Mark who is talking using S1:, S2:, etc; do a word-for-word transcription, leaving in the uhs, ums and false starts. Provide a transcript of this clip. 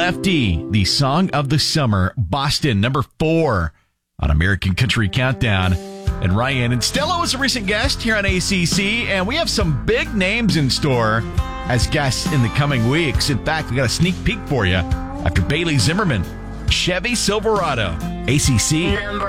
S1: Lefty, the song of the summer. Boston, number four on American Country Countdown. And Ryan and Stella was a recent guest here on A C C, and we have some big names in store as guests in the coming weeks. In fact, we got a sneak peek for you after Bailey Zimmerman, Chevy Silverado, A C C.
S2: Number